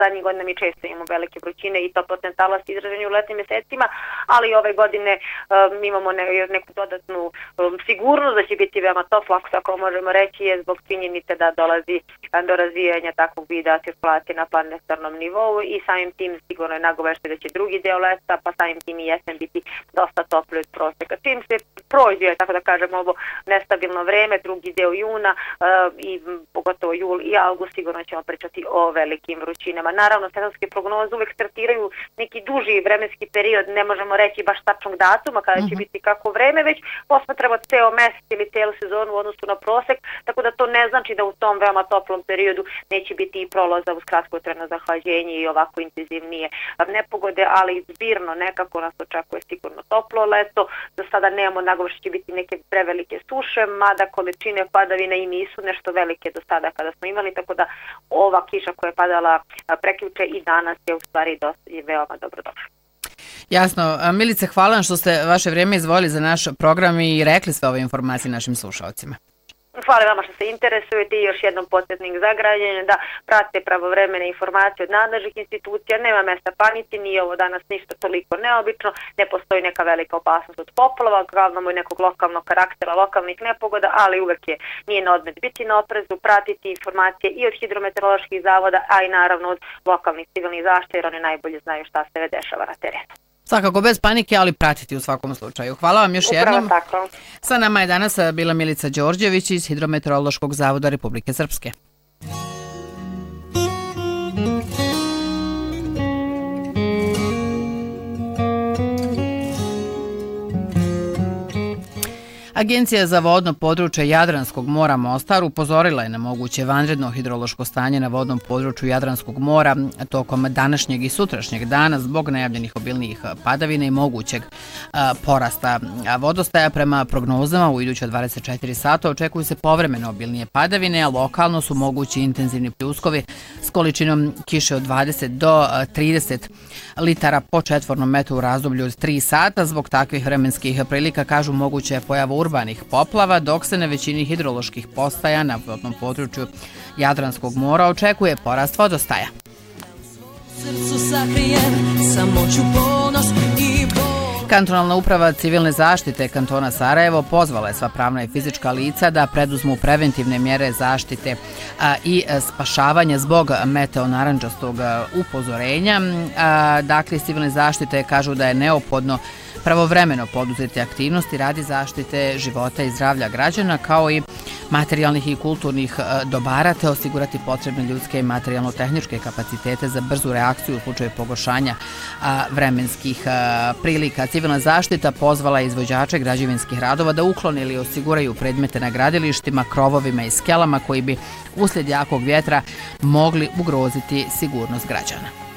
zadnjih godina mi često imamo velike vrućine i toplotne talase izraženi u letnim mjesecima, ali ove godine mi imamo neku dodatnu sigurnost da će biti veoma toplo, ako možemo reći, je zbog činjenice da dolazi do razvijanja takvog vida cirkulacije na planetarnom nivou i samim tim sigurno je nagoveštaj da će drugi deo leta, pa samim tim i jesen biti dosta toplo od proseka. Čim se prođe, tako da kažemo, ovo nestabilno vreme, drugi deo juna i pogotovo jul i avgust, sigurno ćemo pričati o velikim vrućinama. Naravno, sezonske prognoze uvek startiraju neki duži vremenski period, ne možemo reći baš tačnog datuma kada će biti kako vreme, već posmatramo ceo mesec ili celu sezonu u odnosu na prosek, tako da to ne znači da u tom veoma toplom periodu neće biti i prolaza uz kratkotrajno zahlađenje i ovako intenzivnije nepogode, ali zbirno nekako nas očekuje sigurno toplo leto. Do sada nemamo nagovor što će biti neke prevelike suše, mada količine padavina i nisu nešto velike do sada kada smo imali, tako da ova kiša koja je padala prekjuče i danas je u stvari veoma dobro došla. Jasno. Milice, hvala vam što ste vaše vrijeme izdvojili za naš program i rekli sve ove informacije našim slušalcima. Hvala vama što se interesujete i još jednom podsjetnik za građane da prate pravovremene informacije od nadležnih institucija, nema mesta panici, nije ovo danas ništa toliko neobično, ne postoji neka velika opasnost od poplava, glavno i nekog lokalnog karaktera, lokalnih nepogoda, ali uvek nije na odmet biti na oprezu, pratiti informacije i od hidrometeoroloških zavoda, a i naravno od lokalnih civilnih zaštita, jer oni najbolje znaju šta se dešava na terenu. Svakako bez panike, ali pratiti u svakom slučaju. Hvala vam još jednom. Tako. Sa nama je danas bila Milica Đorđević iz Hidrometeorološkog zavoda Republike Srpske. Agencija za vodno područje Jadranskog mora Mostar upozorila je na moguće vanredno hidrološko stanje na vodnom području Jadranskog mora tokom današnjeg i sutrašnjeg dana zbog najavljenih obilnijih padavina i mogućeg porasta vodostaja. Prema prognozama u iduća 24 sata očekuju se povremeno obilnije padavine, a lokalno su mogući intenzivni pljuskovi s količinom kiše od 20 do 30 litara po četvornom metru u razdoblju od 3 sata. Zbog takvih vremenskih prilika, kažu, moguće je pojava urbanih poplava, dok se na većini hidroloških postaja na vodnom području Jadranskog mora očekuje porast vodostaja. Kantonalna uprava civilne zaštite kantona Sarajevo pozvala je sva pravna i fizička lica da preduzmu preventivne mjere zaštite i spašavanja zbog meteo-narančastog upozorenja. Dakle, civilne zaštite kažu da je neophodno pravovremeno poduzeti aktivnosti radi zaštite života i zdravlja građana, kao i materijalnih i kulturnih dobara, te osigurati potrebne ljudske i materijalno-tehničke kapacitete za brzu reakciju u slučaju pogoršanja vremenskih prilika. Civilna zaštita pozvala je izvođače građevinskih radova da uklone ili osiguraju predmete na gradilištima, krovovima i skelama koji bi uslijed jakog vjetra mogli ugroziti sigurnost građana.